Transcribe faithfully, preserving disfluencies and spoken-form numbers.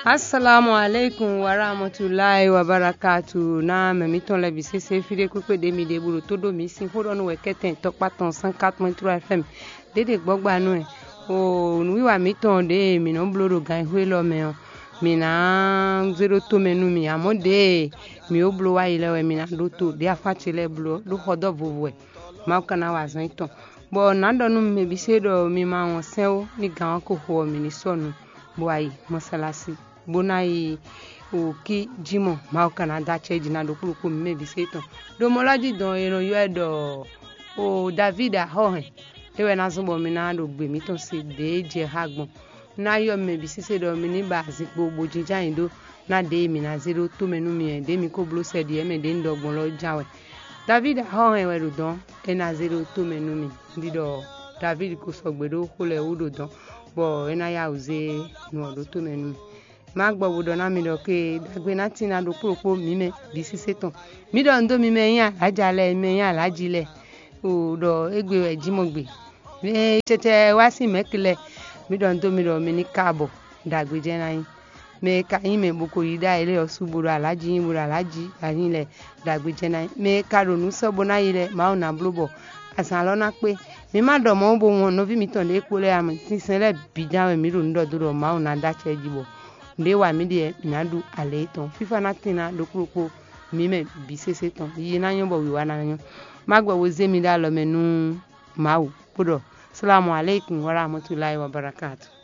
Assalamu alaikum wa rahmatullahi wa barakatuh. Na memi ton la bise se fide kupe de mi de buru todo mi sin fo don we keten tok paton one oh four point three F M. Dede gbogba nu e. O nu wa mi ton de mi no blodo gan hwe lo me o. Mi na zero to menu mi amode mi o blo wa ile we mi na do to de afati le blo do hodo vovwe. Ma kana wa zan ton. Bo na do nu me bise do mi ma won se o ni gan ko ho mi ni sonu. Bo ayi masalasi. Bonai o ki jimo ma kana da cheji na do kuruku me bi seton do molaji don ero yo edo o David ahohen ewe na zumbo mi na do gbe mi ton se de je hagbon na yo me bi sise do mi ni ba sipo bojija indo na de mi na zero to menu mi de mi ko blo se de me de ndogbon lo jawe David ahohen we do don e na zero to menu mi dido David ko so gbe do ko le odo don bo e na ya uze no do to menu ma gbo wodo na mi do ke dagbe na tin na do popo mi me bi sise ton mi do ndo mi me yan ajale me yan lajile o do egbe we jimogbe me tete wa si mekile mi do ndo mi do mi ni kabo dagbe je na yin me ka yin me boko yida ile osuburu alaji yin buru alaji ayin le dagbe je na yin me ka ronu so bo na ile ma ona blobo asan lo na pe mi ma do mo bo won no vi mi ton le pole am tin sen le bijan we mi ro ndo do ma ona da cheji bo nde wa mi de minadu ale ton fifa na tina do kuruko mi me bi sese ton yi na yon bo wi wa na yon magbo wo ze mi da lo menu mawu podo assalamu alaikum wa rahmatullahi wa barakatuh.